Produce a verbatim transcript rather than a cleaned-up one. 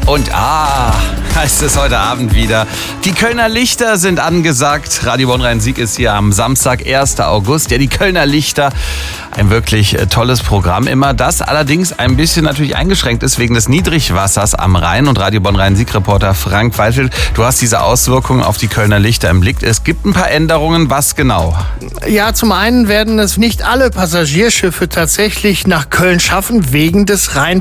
Und ah, heißt es heute Abend wieder. Die Kölner Lichter sind angesagt. Radio Bonn Rhein-Sieg ist hier am Samstag, ersten August. Ja, die Kölner Lichter, ein wirklich tolles Programm immer. Das allerdings ein bisschen natürlich eingeschränkt ist wegen des Niedrigwassers am Rhein. Und Radio Bonn Rhein-Sieg-Reporter Frank Weifeld, du hast diese Auswirkungen auf die Kölner Lichter im Blick. Es gibt ein paar Änderungen. Was genau? Ja, zum einen werden es nicht alle Passagierschiffe tatsächlich nach Köln schaffen, wegen des Rhein